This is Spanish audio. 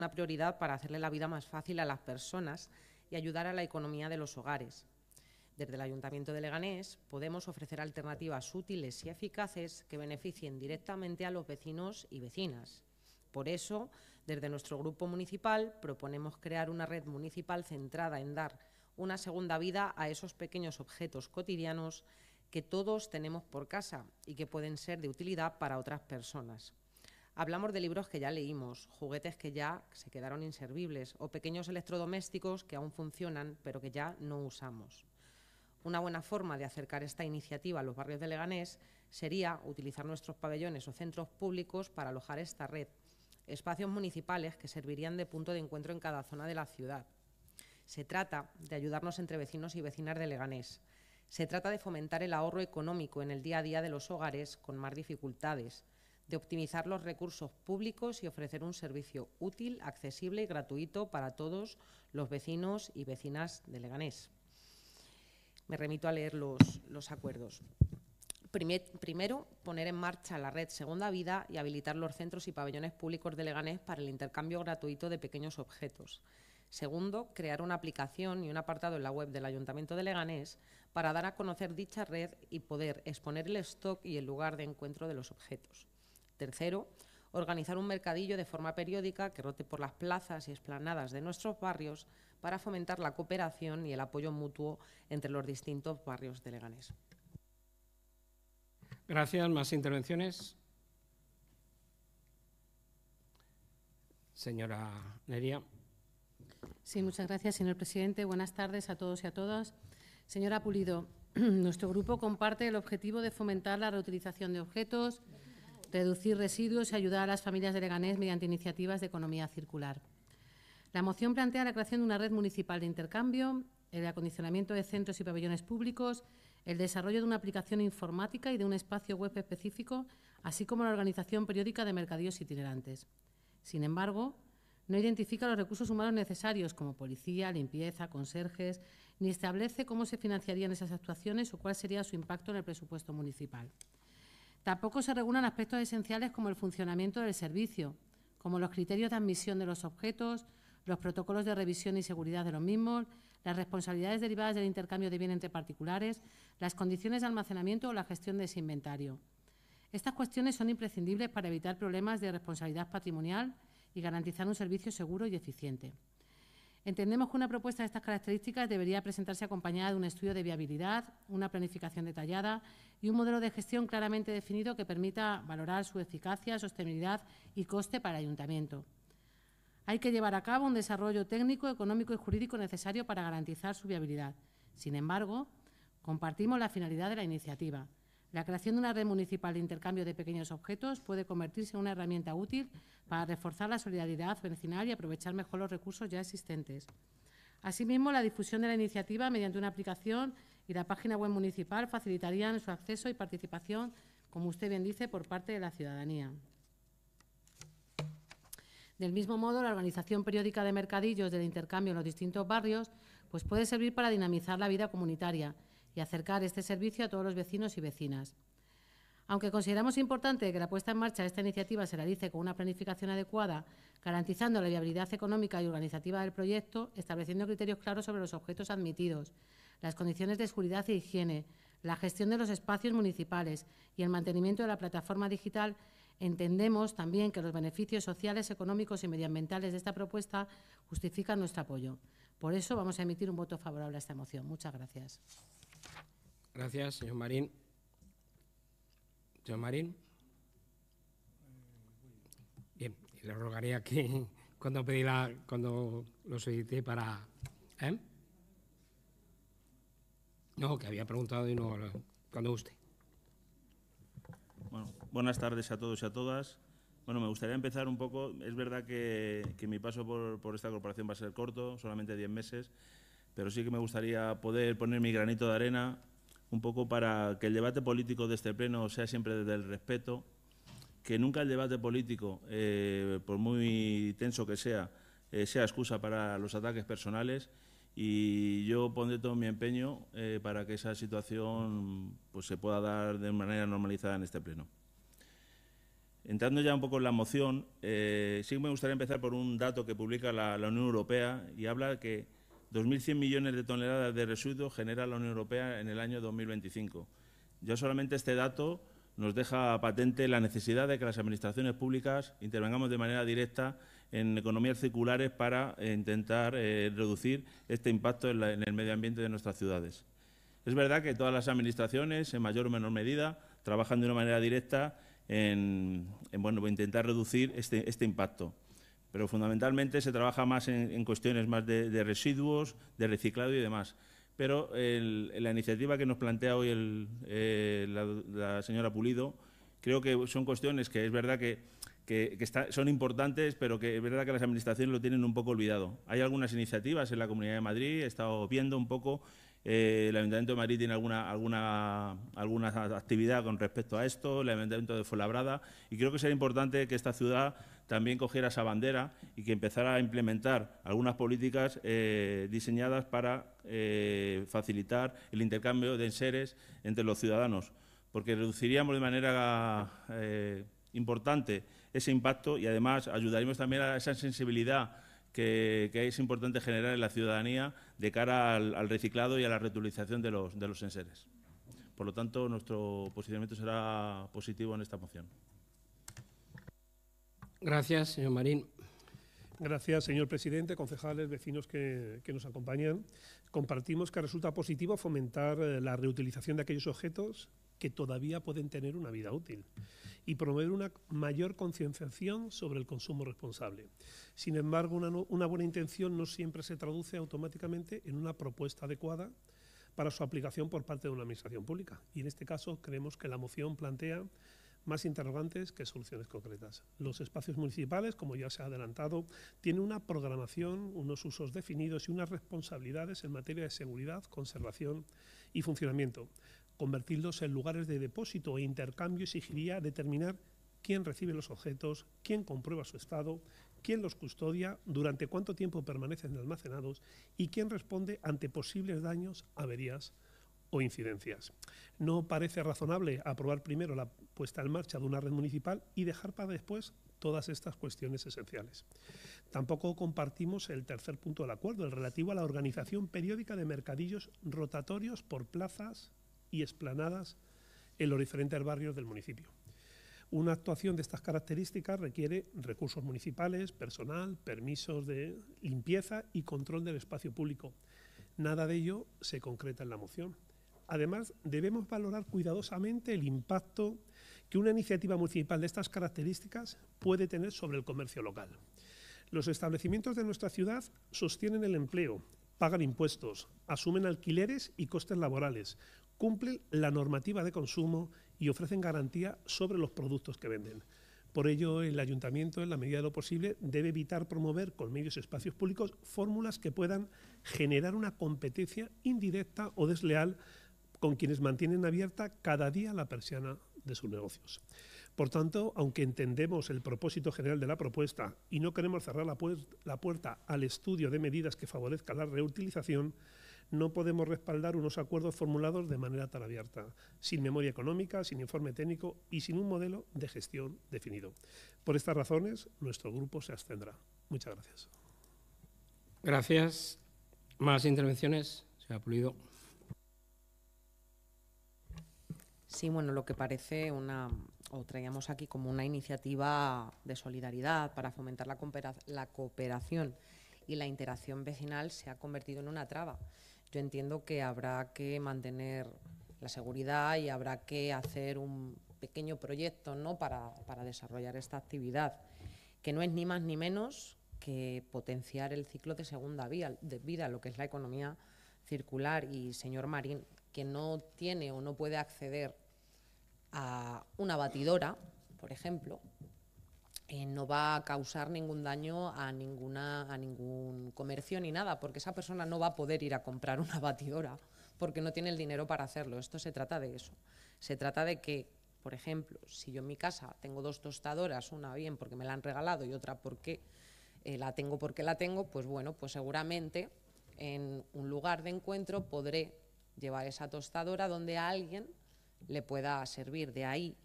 una prioridad para hacerle la vida más fácil a las personas y ayudar a la economía de los hogares. Desde el Ayuntamiento de Leganés podemos ofrecer alternativas útiles y eficaces que beneficien directamente a los vecinos y vecinas. Por eso, desde nuestro grupo municipal proponemos crear una red municipal centrada en dar una segunda vida a esos pequeños objetos cotidianos que todos tenemos por casa y que pueden ser de utilidad para otras personas. Hablamos de libros que ya leímos, juguetes que ya se quedaron inservibles o pequeños electrodomésticos que aún funcionan pero que ya no usamos. Una buena forma de acercar esta iniciativa a los barrios de Leganés sería utilizar nuestros pabellones o centros públicos para alojar esta red, espacios municipales que servirían de punto de encuentro en cada zona de la ciudad. Se trata de ayudarnos entre vecinos y vecinas de Leganés. Se trata de fomentar el ahorro económico en el día a día de los hogares con más dificultades, de optimizar los recursos públicos y ofrecer un servicio útil, accesible y gratuito para todos los vecinos y vecinas de Leganés. Me remito a leer los acuerdos. Primero, poner en marcha la red Segunda Vida y habilitar los centros y pabellones públicos de Leganés para el intercambio gratuito de pequeños objetos. Segundo, crear una aplicación y un apartado en la web del Ayuntamiento de Leganés para dar a conocer dicha red y poder exponer el stock y el lugar de encuentro de los objetos. Tercero, organizar un mercadillo de forma periódica que rote por las plazas y explanadas de nuestros barrios para fomentar la cooperación y el apoyo mutuo entre los distintos barrios de Leganés. Gracias. ¿Más intervenciones? Señora Neria. Sí, muchas gracias, señor presidente. Buenas tardes a todos y a todas. Señora Pulido, nuestro grupo comparte el objetivo de fomentar la reutilización de objetos, reducir residuos y ayudar a las familias de Leganés mediante iniciativas de economía circular. La moción plantea la creación de una red municipal de intercambio, el acondicionamiento de centros y pabellones públicos, el desarrollo de una aplicación informática y de un espacio web específico, así como la organización periódica de mercadillos itinerantes. Sin embargo, no identifica los recursos humanos necesarios como policía, limpieza, conserjes, ni establece cómo se financiarían esas actuaciones o cuál sería su impacto en el presupuesto municipal. Tampoco se regulan aspectos esenciales como el funcionamiento del servicio, como los criterios de admisión de los objetos, los protocolos de revisión y seguridad de los mismos, las responsabilidades derivadas del intercambio de bienes entre particulares, las condiciones de almacenamiento o la gestión de ese inventario. Estas cuestiones son imprescindibles para evitar problemas de responsabilidad patrimonial y garantizar un servicio seguro y eficiente. Entendemos que una propuesta de estas características debería presentarse acompañada de un estudio de viabilidad, una planificación detallada y un modelo de gestión claramente definido que permita valorar su eficacia, sostenibilidad y coste para el ayuntamiento. Hay que llevar a cabo un desarrollo técnico, económico y jurídico necesario para garantizar su viabilidad. Sin embargo, compartimos la finalidad de la iniciativa. La creación de una red municipal de intercambio de pequeños objetos puede convertirse en una herramienta útil para reforzar la solidaridad vecinal y aprovechar mejor los recursos ya existentes. Asimismo, la difusión de la iniciativa mediante una aplicación y la página web municipal facilitarían su acceso y participación, como usted bien dice, por parte de la ciudadanía. Del mismo modo, la organización periódica de mercadillos del intercambio en los distintos barrios pues puede servir para dinamizar la vida comunitaria y acercar este servicio a todos los vecinos y vecinas. Aunque consideramos importante que la puesta en marcha de esta iniciativa se realice con una planificación adecuada, garantizando la viabilidad económica y organizativa del proyecto, estableciendo criterios claros sobre los objetos admitidos, las condiciones de seguridad e higiene, la gestión de los espacios municipales y el mantenimiento de la plataforma digital, entendemos también que los beneficios sociales, económicos y medioambientales de esta propuesta justifican nuestro apoyo. Por eso vamos a emitir un voto favorable a esta moción. Muchas gracias. Gracias, señor Marín. Señor Marín. Bien, le rogaría que cuando lo solicité para... No, que había preguntado y no, cuando usted. Bueno, buenas tardes a todos y a todas. Bueno, me gustaría empezar un poco. Es verdad que mi paso por esta corporación va a ser corto, solamente 10 meses, pero sí que me gustaría poder poner mi granito de arena un poco para que el debate político de este pleno sea siempre desde el respeto, que nunca el debate político, por muy tenso que sea excusa para los ataques personales, y yo pondré todo mi empeño para que esa situación pues, se pueda dar de manera normalizada en este pleno. Entrando ya un poco en la moción, sí me gustaría empezar por un dato que publica la Unión Europea y habla que 2.100 millones de toneladas de residuos genera la Unión Europea en el año 2025. Ya solamente este dato nos deja patente la necesidad de que las administraciones públicas intervengamos de manera directa en economías circulares para intentar reducir este impacto en el medio ambiente de nuestras ciudades. Es verdad que todas las administraciones, en mayor o menor medida, trabajan de una manera directa en intentar reducir este impacto. Pero fundamentalmente se trabaja más en cuestiones más de residuos, de reciclado y demás. Pero la iniciativa que nos plantea hoy la señora Pulido, creo que son cuestiones que es verdad que son importantes, pero que es verdad que las administraciones lo tienen un poco olvidado. Hay algunas iniciativas en la Comunidad de Madrid, he estado viendo un poco, el Ayuntamiento de Madrid tiene alguna actividad con respecto a esto, el Ayuntamiento de Fuenlabrada, y creo que sería importante que esta ciudad también cogiera esa bandera y que empezara a implementar algunas políticas diseñadas para facilitar el intercambio de enseres entre los ciudadanos, porque reduciríamos de manera importante ese impacto y además ayudaríamos también a esa sensibilidad que es importante generar en la ciudadanía de cara al reciclado y a la reutilización de los enseres. Por lo tanto, nuestro posicionamiento será positivo en esta moción. Gracias, señor Marín. Gracias, señor presidente, concejales, vecinos que nos acompañan. Compartimos que resulta positivo fomentar la reutilización de aquellos objetos que todavía pueden tener una vida útil y promover una mayor concienciación sobre el consumo responsable. Sin embargo, una buena intención no siempre se traduce automáticamente en una propuesta adecuada para su aplicación por parte de una administración pública. Y en este caso creemos que la moción plantea más interrogantes que soluciones concretas. Los espacios municipales, como ya se ha adelantado, tienen una programación, unos usos definidos y unas responsabilidades en materia de seguridad, conservación y funcionamiento. Convertirlos en lugares de depósito e intercambio exigiría determinar quién recibe los objetos, quién comprueba su estado, quién los custodia, durante cuánto tiempo permanecen almacenados y quién responde ante posibles daños, averías o incidencias. No parece razonable aprobar primero la puesta en marcha de una red municipal y dejar para después todas estas cuestiones esenciales. Tampoco compartimos el tercer punto del acuerdo, el relativo a la organización periódica de mercadillos rotatorios por plazas y explanadas en los diferentes barrios del municipio. Una actuación de estas características requiere recursos municipales, personal, permisos de limpieza y control del espacio público. Nada de ello se concreta en la moción. Además, debemos valorar cuidadosamente el impacto que una iniciativa municipal de estas características puede tener sobre el comercio local. Los establecimientos de nuestra ciudad sostienen el empleo, pagan impuestos, asumen alquileres y costes laborales, cumplen la normativa de consumo y ofrecen garantía sobre los productos que venden. Por ello, el Ayuntamiento, en la medida de lo posible, debe evitar promover con medios y espacios públicos fórmulas que puedan generar una competencia indirecta o desleal con quienes mantienen abierta cada día la persiana de sus negocios. Por tanto, aunque entendemos el propósito general de la propuesta y no queremos cerrar la puerta al estudio de medidas que favorezcan la reutilización, no podemos respaldar unos acuerdos formulados de manera tan abierta, sin memoria económica, sin informe técnico y sin un modelo de gestión definido. Por estas razones, nuestro grupo se abstendrá. Muchas gracias. Gracias. ¿Más intervenciones? Se ha Pulido. Sí, bueno, lo que parece traíamos aquí como una iniciativa de solidaridad para fomentar la cooperación y la interacción vecinal se ha convertido en una traba. Yo entiendo que habrá que mantener la seguridad y habrá que hacer un pequeño proyecto, ¿no?, para desarrollar esta actividad, que no es ni más ni menos que potenciar el ciclo de segunda vida, lo que es la economía circular. Y, señor Marín, que no tiene o no puede acceder a una batidora, por ejemplo, no va a causar ningún daño a ningún comercio ni nada, porque esa persona no va a poder ir a comprar una batidora porque no tiene el dinero para hacerlo. Esto se trata de eso. Se trata de que, por ejemplo, si yo en mi casa tengo 2 tostadoras, una bien porque me la han regalado y otra porque la tengo, pues bueno, pues seguramente en un lugar de encuentro podré llevar esa tostadora donde a alguien le pueda servir. De ahí